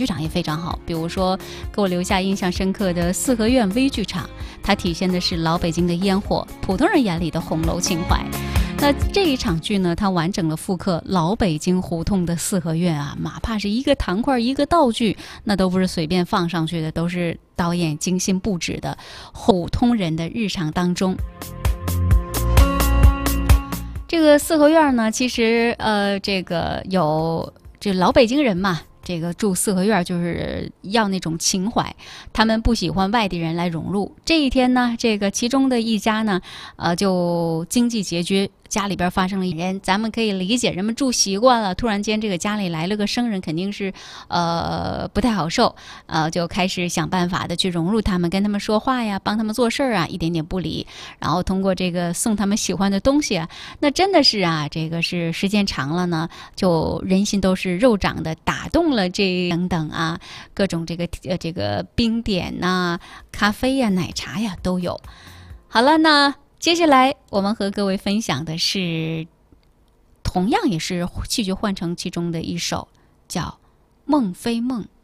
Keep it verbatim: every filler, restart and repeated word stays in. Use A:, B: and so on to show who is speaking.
A: 剧场也非常好，比如说给我留下印象深刻的四合院微剧场，它体现的是老北京的烟火，普通人眼里的红楼情怀。那这一场剧呢，它完整的复刻老北京胡同的四合院啊，哪怕是一个糖块一个道具，那都不是随便放上去的，都是导演精心布置的普通人的日常当中。这个四合院呢，其实呃，这个有这老北京人嘛，这个住四合院就是要那种情怀，他们不喜欢外地人来融入。这一天呢，这个其中的一家呢，呃，就经济拮据，家里边发生了人，咱们可以理解，人们住习惯了，突然间这个家里来了个生人，肯定是呃不太好受，呃，就开始想办法的去融入他们，跟他们说话呀，帮他们做事儿啊，一点点不离，然后通过这个送他们喜欢的东西啊，那真的是啊，这个是时间长了呢，就人心都是肉长的，打动了这等等啊，各种这个呃这个冰点呐、咖啡呀、奶茶呀都有。好了，那接下来我们和各位分享的是，同样也是戏剧换乘其中的一首，叫《梦非梦》。